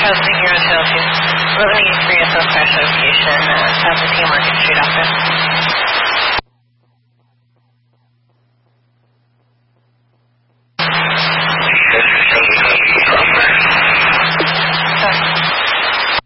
Charles speaking on 202. 1183 SL Crash Notification, South of Market Street office.